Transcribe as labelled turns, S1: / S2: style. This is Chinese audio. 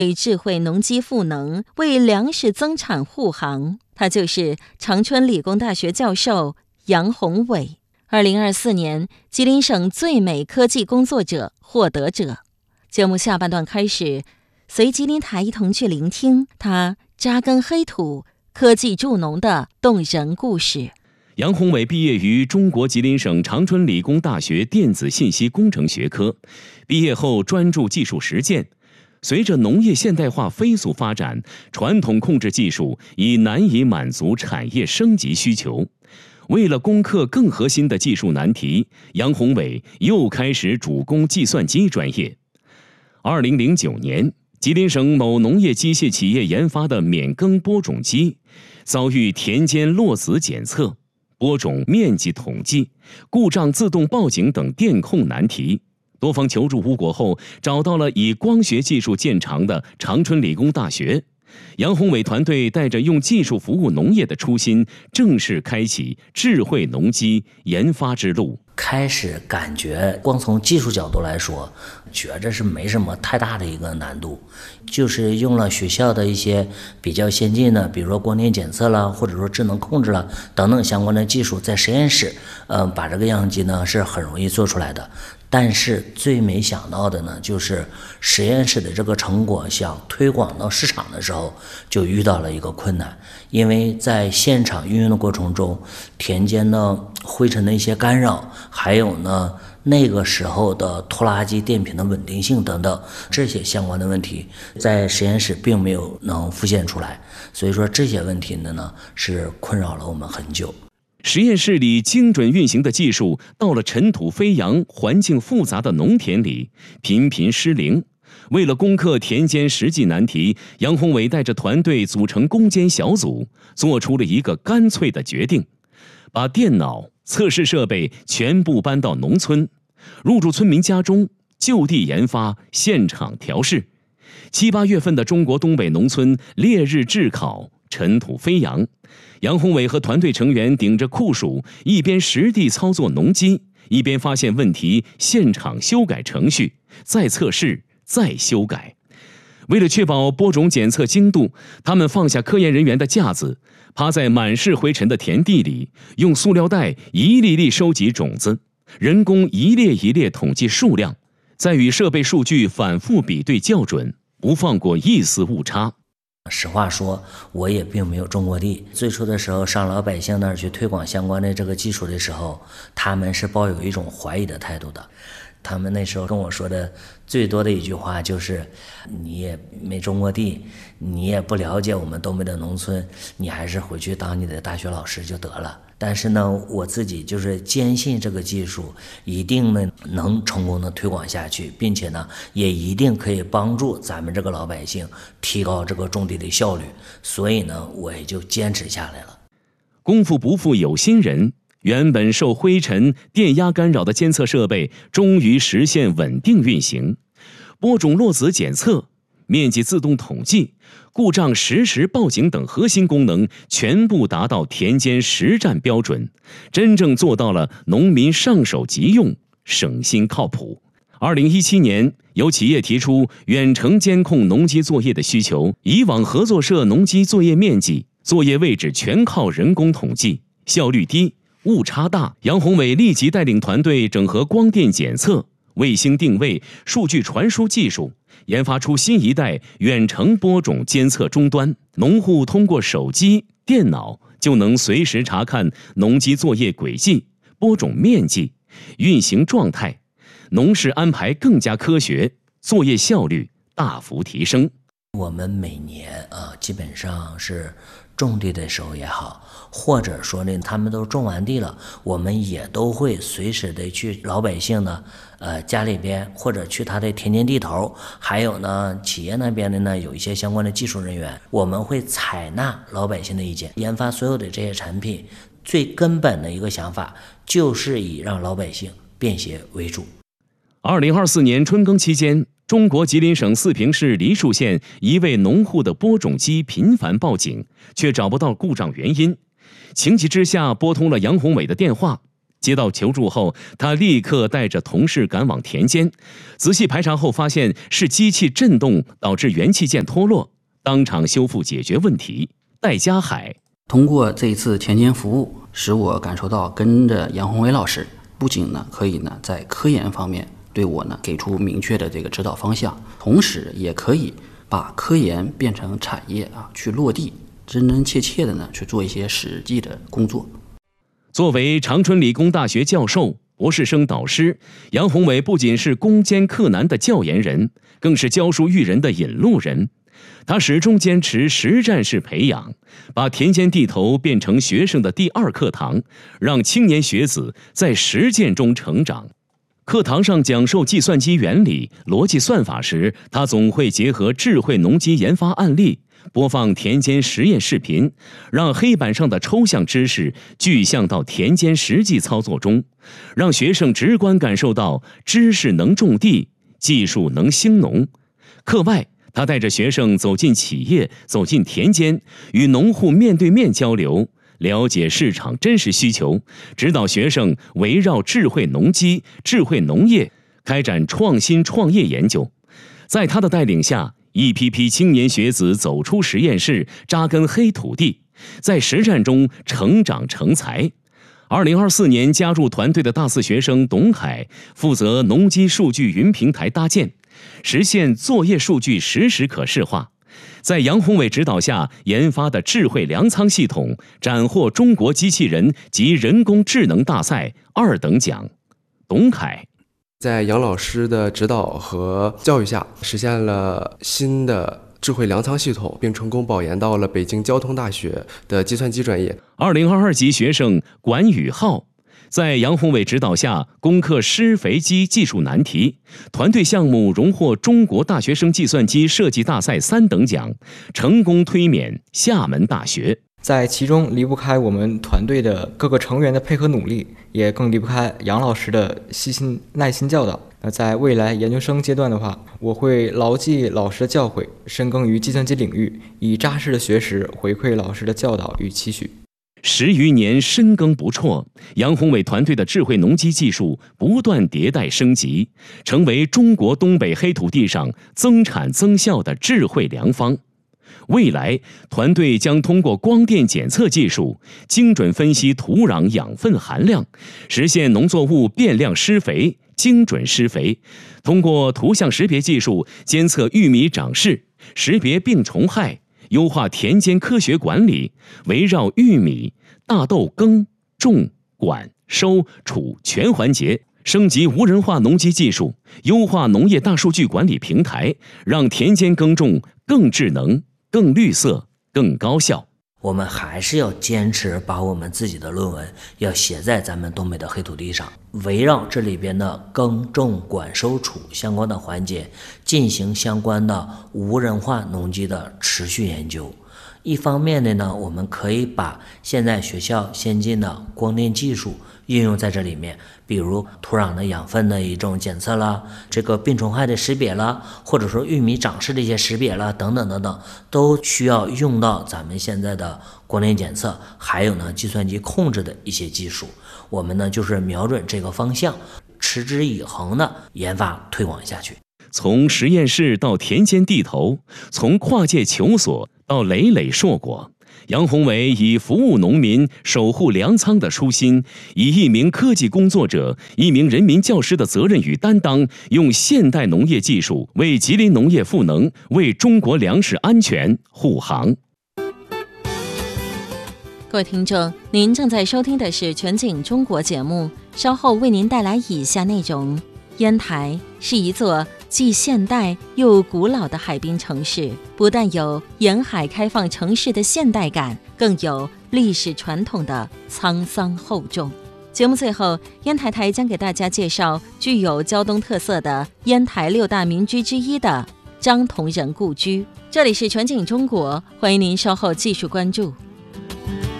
S1: 为智慧农机赋能，为粮食增产护航。他就是长春理工大学教授杨宏伟，2024年吉林省最美科技工作者获得者。节目下半段开始，随吉林台一同去聆听他扎根黑土、科技助农的动人故事。
S2: 杨宏伟毕业于中国吉林省长春理工大学电子信息工程学科，毕业后专注技术实践。随着农业现代化飞速发展，传统控制技术已难以满足产业升级需求。为了攻克更核心的技术难题，杨宏伟又开始主攻计算机专业。2009年，吉林省某农业机械企业研发的免耕播种机遭遇田间落子检测、播种面积统计、故障自动报警等电控难题。多方求助无果后，找到了以光学技术见长的长春理工大学。杨宏伟团队带着用技术服务农业的初心，正式开启智慧农机研发之路。
S3: 开始感觉光从技术角度来说，觉着是没什么太大的一个难度，就是用了学校的一些比较先进的，比如说光电检测啦，或者说智能控制啦等等相关的技术，在实验室把这个样机呢是很容易做出来的。但是最没想到的呢，就是实验室的这个成果想推广到市场的时候，就遇到了一个困难。因为在现场运用的过程中，田间的灰尘的一些干扰，还有呢那个时候的拖拉机电瓶的稳定性等等这些相关的问题，在实验室并没有能浮现出来。所以说这些问题呢是困扰了我们很久。
S2: 实验室里精准运行的技术，到了尘土飞扬、环境复杂的农田里，频频失灵。为了攻克田间实际难题，杨宏伟带着团队组成攻坚小组，做出了一个干脆的决定：把电脑、测试设备全部搬到农村，入住村民家中，就地研发、现场调试。7、8月份的中国东北农村烈日炙烤，尘土飞扬。杨宏伟和团队成员顶着酷暑，一边实地操作农机，一边发现问题，现场修改程序，再测试，再修改。为了确保播种检测精度，他们放下科研人员的架子，趴在满是灰尘的田地里，用塑料袋一粒粒收集种子，人工一列一列统计数量，再与设备数据反复比对校准，不放过一丝误差。
S3: 实话说，我也并没有种过地。最初的时候上老百姓那儿去推广相关的这个技术的时候，他们是抱有一种怀疑的态度的。他们那时候跟我说的最多的一句话就是：“你也没种过地，你也不了解我们东北的农村，你还是回去当你的大学老师就得了。”但是呢，我自己就是坚信这个技术一定能成功的推广下去，并且呢，也一定可以帮助咱们这个老百姓提高这个种地的效率。所以呢，我也就坚持下来了。
S2: 功夫不负有心人，原本受灰尘、电压干扰的监测设备终于实现稳定运行，播种落子检测、面积自动统计、故障实时报警等核心功能全部达到田间实战标准，真正做到了农民上手即用、省心靠谱。2017年，有企业提出远程监控农机作业的需求，以往合作社农机作业面积、作业位置全靠人工统计，效率低、误差大。杨宏伟立即带领团队整合光电检测、卫星定位、数据传输技术，研发出新一代远程播种监测终端，农户通过手机、电脑就能随时查看农机作业轨迹、播种面积、运行状态，农事安排更加科学，作业效率大幅提升。
S3: 我们每年基本上是种地的时候也好，或者说呢他们都种完地了，我们也都会随时的去老百姓呢家里边，或者去他的田间地头，还有呢企业那边的呢有一些相关的技术人员，我们会采纳老百姓的意见，研发所有的这些产品。最根本的一个想法就是以让老百姓便携为主。
S2: 2024年春耕期间，中国吉林省四平市梨树县一位农户的播种机频繁报警，却找不到故障原因。情急之下拨通了杨宏伟的电话， 接到求助后，他立刻带着同事赶往田间，仔细排查后发现是机器震动导致元器件脱落，当场修复解决问题。戴家海
S4: 通过这一次田间服务，使我感受到跟着杨宏伟老师，不仅可以在科研方面对我给出明确的这个指导方向，同时也可以把科研变成产业去落地，真真切切的去做一些实际的工作。
S2: 作为长春理工大学教授、博士生导师，杨宏伟不仅是攻坚克难的教研人，更是教书育人的引路人。他始终坚持实战式培养，把田间地头变成学生的第二课堂，让青年学子在实践中成长。课堂上讲授计算机原理、逻辑算法时，他总会结合智慧农机研发案例，播放田间实验视频，让黑板上的抽象知识具象到田间实际操作中，让学生直观感受到知识能种地，技术能兴农。课外，他带着学生走进企业，走进田间，与农户面对面交流，了解市场真实需求，指导学生围绕智慧农机、智慧农业开展创新创业研究。在他的带领下，一批批青年学子走出实验室，扎根黑土地，在实战中成长成才。2024年加入团队的大四学生董海负责农机数据云平台搭建，实现作业数据实时可视化。在杨宏伟指导下研发的智慧粮仓系统斩获中国机器人及人工智能大赛2等奖。董凯
S5: 在杨老师的指导和教育下，实现了新的智慧粮仓系统，并成功保研到了北京交通大学的计算机专业。
S2: 2022级学生管宇浩在杨宏伟指导下攻克施肥机技术难题，团队项目荣获中国大学生计算机设计大赛3等奖，成功推免厦门大学。
S6: 在其中离不开我们团队的各个成员的配合努力，也更离不开杨老师的细心耐心教导。在未来研究生阶段的话，我会牢记老师的教诲，深耕于计算机领域，以扎实的学识回馈老师的教导与期许。
S2: 10余年深耕不辍，杨宏伟团队的智慧农机技术不断迭代升级，成为中国东北黑土地上增产增效的智慧良方。未来，团队将通过光电检测技术，精准分析土壤养分含量，实现农作物变量施肥、精准施肥；通过图像识别技术，监测玉米长势，识别病虫害，优化田间科学管理，围绕玉米、大豆耕、种、管、收、储全环节，升级无人化农机技术，优化农业大数据管理平台，让田间耕种更智能、更绿色、更高效。
S3: 我们还是要坚持把我们自己的论文要写在咱们东北的黑土地上，围绕这里边的耕种管收储相关的环节进行相关的无人化农机的持续研究。一方面的呢，我们可以把现在学校先进的光电技术运用在这里面，比如土壤的养分的一种检测啦，这个病虫害的识别啦，或者说玉米长势的一些识别啦，等等等等，都需要用到咱们现在的光电检测，还有呢计算机控制的一些技术。我们呢就是瞄准这个方向，持之以恒的研发推广下去。
S2: 从实验室到田间地头，从跨界求索到累累硕果，杨宏伟以服务农民、守护粮仓的初心，以一名科技工作者、一名人民教师的责任与担当，用现代农业技术为吉林农业赋能，为中国粮食安全护航。
S1: 各位听众，您正在收听的是全景中国节目，稍后为您带来以下内容。烟台是一座既现代又古老的海滨城市，不但有沿海开放城市的现代感，更有历史传统的沧桑厚重。节目最后，烟台台将给大家介绍具有胶东特色的烟台6大民居之一的张同仁故居。这里是全景中国，欢迎您稍后继续关注。